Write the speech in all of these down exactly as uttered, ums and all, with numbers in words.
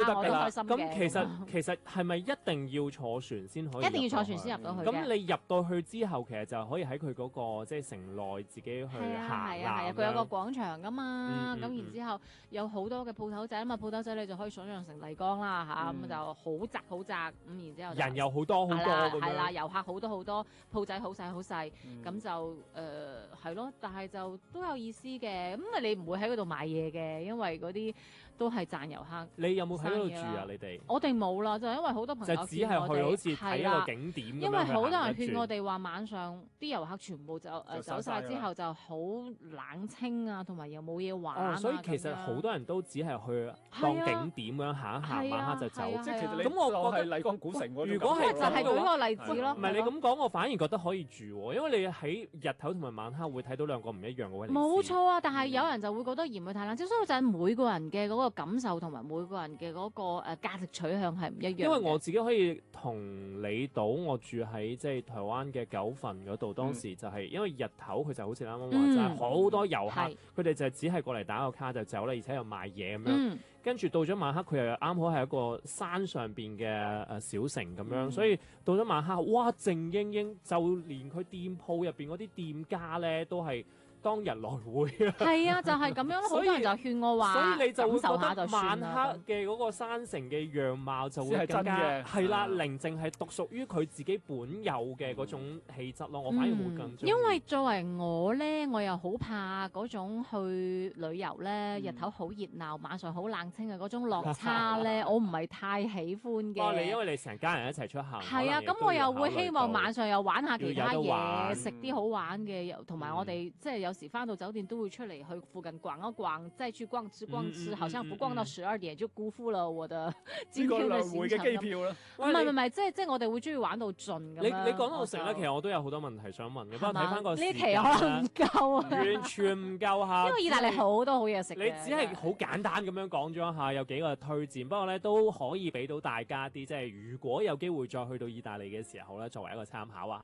得㗎啦。 咁咁其實其實係咪一定要坐船先可以？ 一定要坐船先入到去。 咁你入到去之後，其實就可以喺佢嗰個即係城內自己去行啦。 係啊係啊，佢有個廣場㗎嘛。咁、嗯嗯、然之後有好多嘅鋪頭仔啊嘛，鋪頭仔你就可以想象成麗江啦嚇，咁、嗯、就好窄好窄。咁然之後人又好多好多咁樣。 係啦，遊客好多好多，鋪仔好細好細。咁、嗯、就誒係咯，但係就都有意思嘅。咁啊，你唔會喺嗰度買嘢嘅，因為嗰啲都係賺遊客。 你有冇喺嗰度住啊？你哋我哋冇啦，就因為好多朋友就只係去好似睇一個景點咁樣。 因為好多人勸我哋話晚上啲遊客全部就誒走晒之後就好冷清啊，同埋又冇嘢玩啊、 哦。所以其實好多人都只係去當景點咁樣行一行，晚黑就走。 即係其實你咁我覺得係麗江古城嗰種。 如果係就係舉個例子咯。 唔係你咁講，我反而覺得可以住，因為你喺日頭同埋晚黑會睇到兩個唔一樣嘅位置。 冇錯啊，但係有人就會覺得嫌佢太冷，即係所以就係每個人嘅嗰個感受同埋每個人嘅嗰個誒價值取向係唔一樣。 因為我自己可以同理到，我住喺即係台灣嘅九份嗰度，當時就係因為日頭佢就好似啱啱話齋，好、嗯、多遊客，佢哋就只係過嚟打個卡就走啦，而且又賣嘢咁樣。嗯跟住到咗晚黑，佢又啱好係一個山上邊嘅誒小城咁樣，嗯、所以到咗晚黑，哇靜英英，就連佢店鋪入邊嗰啲店家咧都係當日來回啊！係啊，就係、是、咁樣，好多人就勸我話， 所以你就會覺得得晚黑嘅嗰個山城嘅樣貌就會更加係啦，寧靜係獨屬於佢自己本有嘅嗰種氣質咯。我反而會更中意、嗯、因為作為我咧，我又好怕嗰種去旅遊咧，嗯、日頭好熱鬧，晚上好冷清嘅嗰種落差咧，我唔係太喜歡嘅。 哦，你因為你成家人一齊出行， 係啊，咁我又會希望晚上又玩下其他嘢，食啲好玩嘅，又同埋我哋、嗯、即係有。有時翻到酒店都會出嚟去附近逛一逛，再去逛吃逛吃，嗯嗯、好像不逛到十二點就辜負了我的今天的行程。 機票啦， 唔係唔係，即係即係我哋會中意玩到盡咁樣。 你你講到食咧，其實我都有好多問題想問嘅，不過睇翻個時間呢期可能唔夠啊， 完全唔夠嚇。 因為意大利好多好嘢食。 你只係好簡單咁樣講咗一下，有幾個推薦，不過咧都可以俾到大家啲，即係如果有機會再去到意大利嘅時候咧，作為一個參考啊。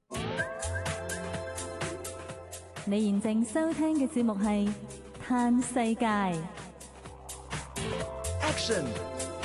你現正收聽嘅節目係《嘆世界》。 Action